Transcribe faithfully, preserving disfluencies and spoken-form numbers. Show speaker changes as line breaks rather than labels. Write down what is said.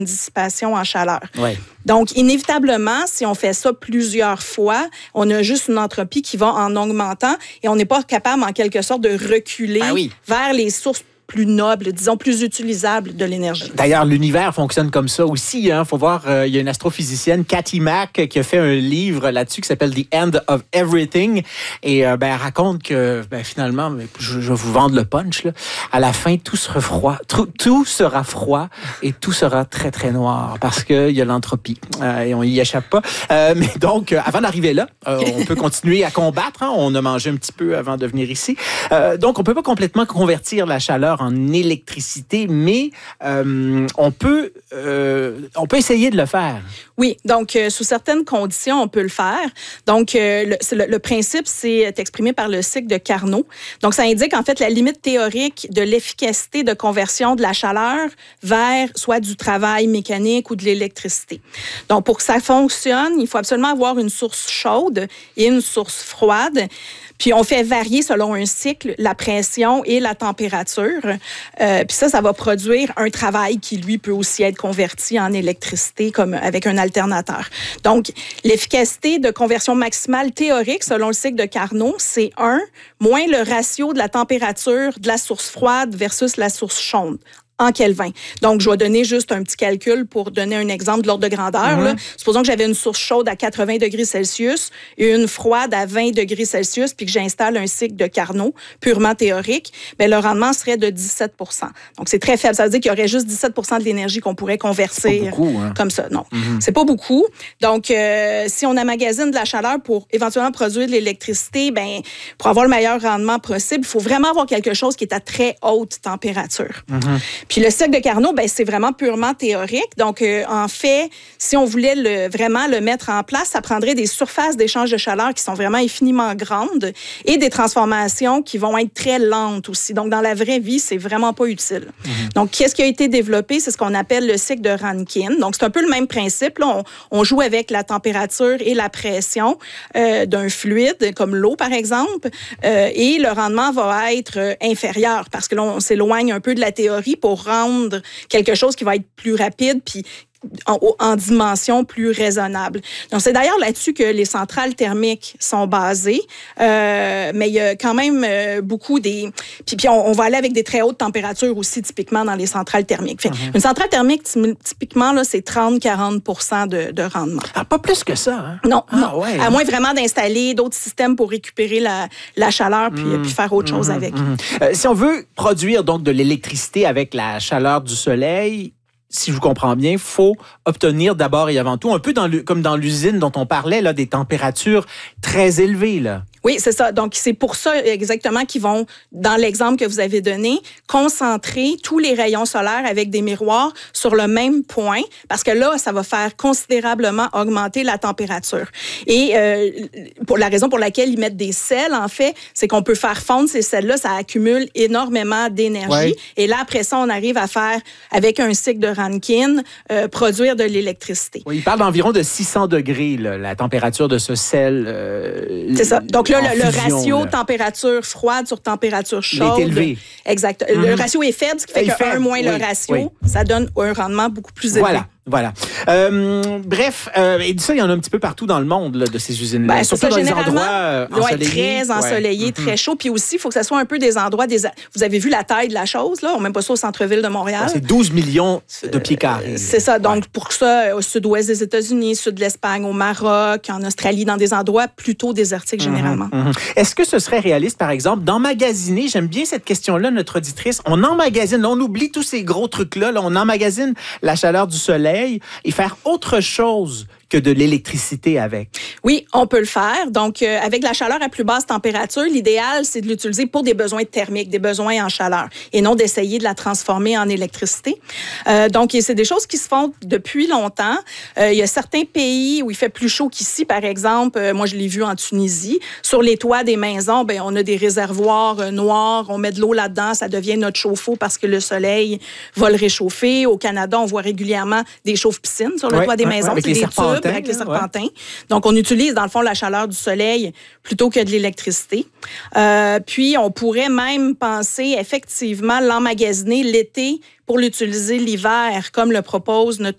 dissipation en chaleur.
Ouais.
Donc, inévitablement, si on fait ça plusieurs fois, on a juste une entropie qui va en augmentant et on n'est pas capable, en quelque sorte, de reculer
ah oui.
vers les sources plus nobles, disons, plus utilisables de l'énergie.
D'ailleurs, l'univers fonctionne comme ça aussi. Il hein. faut voir, euh, il y a une astrophysicienne, Cathy Mack, qui a fait un livre là-dessus qui s'appelle The End of Everything. Et euh, ben, elle raconte que ben, finalement, je, je vais vous vendre le punch, là, à la fin, tout sera froid. Tout, tout sera froid et tout sera très, très noir parce qu'il y a l'entropie euh, et on y échappe pas. Euh, mais donc, euh, avant d'arriver là, euh, on peut continuer à combattre. Hein. On a mangé un petit peu avant de venir ici. Euh, donc, on peut pas complètement convertir la chaleur en électricité, mais euh, on peut euh, on peut essayer de le faire.
Oui, donc euh, sous certaines conditions, on peut le faire. Donc, euh, le, le, le principe, c'est exprimé par le cycle de Carnot. Donc, ça indique en fait la limite théorique de l'efficacité de conversion de la chaleur vers soit du travail mécanique ou de l'électricité. Donc, pour que ça fonctionne, il faut absolument avoir une source chaude et une source froide. Puis, on fait varier selon un cycle la pression et la température. Euh, puis ça, ça va produire un travail qui, lui, peut aussi être converti en électricité comme avec un alternateur. Donc, l'efficacité de conversion maximale théorique, selon le cycle de Carnot, c'est un moins le ratio de la température de la source froide versus la source chaude. En Kelvin. Donc, je vais donner juste un petit calcul pour donner un exemple de l'ordre de grandeur. Mm-hmm. Là. Supposons que j'avais une source chaude à quatre-vingts degrés Celsius et une froide à vingt degrés Celsius, puis que j'installe un cycle de Carnot purement théorique, bien, le rendement serait de dix-sept pour cent. Donc, c'est très faible. Ça veut dire qu'il y aurait juste dix-sept pour cent de l'énergie qu'on pourrait convertir
c'est pas beaucoup, hein?
Comme ça. Non,
mm-hmm.
c'est pas beaucoup. Donc, euh, si on emmagasine de la chaleur pour éventuellement produire de l'électricité, bien, pour avoir le meilleur rendement possible, il faut vraiment avoir quelque chose qui est à très haute température.
Mm-hmm.
Puis le cycle de Carnot, ben c'est vraiment purement théorique. Donc, euh, en fait, si on voulait le, vraiment le mettre en place, ça prendrait des surfaces d'échange de chaleur qui sont vraiment infiniment grandes et des transformations qui vont être très lentes aussi. Donc, dans la vraie vie, c'est vraiment pas utile. Mm-hmm. Donc, qu'est-ce qui a été développé? C'est ce qu'on appelle le cycle de Rankine. Donc, c'est un peu le même principe. Là. On, on joue avec la température et la pression euh, d'un fluide, comme l'eau, par exemple, euh, et le rendement va être inférieur parce que là, on s'éloigne un peu de la théorie pour rendre quelque chose qui va être plus rapide puis En, en dimension plus raisonnable. Donc, c'est d'ailleurs là-dessus que les centrales thermiques sont basées, euh, mais il y a quand même euh, beaucoup des... Puis, puis on, on va aller avec des très hautes températures aussi, typiquement, dans les centrales thermiques. Fait, mm-hmm. Une centrale thermique, typiquement, là, c'est trente à quarante pour cent de, de rendement.
Ah, pas plus que ça, hein?
Non,
ah,
non.
Ouais.
À moins vraiment d'installer d'autres systèmes pour récupérer la, la chaleur puis, mm-hmm. puis faire autre chose mm-hmm. avec.
Mm-hmm. Euh, si on veut produire donc de l'électricité avec la chaleur du soleil, si je vous comprends bien, il faut obtenir d'abord et avant tout, un peu dans le, comme dans l'usine dont on parlait, là, des températures très élevées, là.
Oui, c'est ça. Donc, c'est pour ça exactement qu'ils vont, dans l'exemple que vous avez donné, concentrer tous les rayons solaires avec des miroirs sur le même point, parce que là, ça va faire considérablement augmenter la température. Et euh, pour la raison pour laquelle ils mettent des sels, en fait, c'est qu'on peut faire fondre ces sels-là, ça accumule énormément d'énergie. Ouais. Et là, après ça, on arrive à faire, avec un cycle de Rankine, euh, produire de l'électricité.
Oui, il parle d'environ de six cents degrés, là, la température de ce sel. Euh,
c'est ça. Donc là, le,
fusion,
le ratio
là.
température froide sur température chaude.
Il est élevé.
Exact. Mm-hmm. Le ratio est faible, ce qui fait que un moins oui, le ratio, oui. ça donne un rendement beaucoup plus élevé.
Voilà. Voilà. Euh, bref, euh, et ça, il y en a un petit peu partout dans le monde, là, de ces usines-là.
Ben,
surtout
ça,
dans les endroits euh, ensoleillés.
Très ensoleillés, ouais. très chaud. Puis aussi, il faut que ça soit un peu des endroits... Des... Vous avez vu la taille de la chose, là? On ne met pas ça au centre-ville de Montréal.
C'est douze millions de pieds carrés.
Euh, c'est ça. Donc, ouais. pour ça, au sud-ouest des États-Unis, sud de l'Espagne, au Maroc, en Australie, dans des endroits plutôt désertiques, généralement.
Mm-hmm, mm-hmm. Est-ce que ce serait réaliste, par exemple, d'emmagasiner, j'aime bien cette question-là, notre auditrice, on emmagasine, on oublie tous ces gros trucs-là, là, on emmagasine la chaleur du soleil et faire autre chose que de l'électricité avec.
Oui, on peut le faire. Donc, euh, avec la chaleur à plus basse température, l'idéal, c'est de l'utiliser pour des besoins thermiques, des besoins en chaleur, et non d'essayer de la transformer en électricité. Euh, donc, c'est des choses qui se font depuis longtemps. Euh, il y a certains pays où il fait plus chaud qu'ici, par exemple, euh, moi, je l'ai vu en Tunisie. Sur les toits des maisons, ben, on a des réservoirs euh, noirs, on met de l'eau là-dedans, ça devient notre chauffe-eau parce que le soleil va le réchauffer. Au Canada, on voit régulièrement des chauffe-piscines sur le
ouais,
toit des
ouais,
maisons.
ouais, avec
c'est
les
des tubes avec les serpentins. Ouais. Donc, on utilise, dans le fond, la chaleur du soleil plutôt que de l'électricité. Euh, puis, on pourrait même penser, effectivement, l'emmagasiner l'été pour l'utiliser l'hiver, comme le propose notre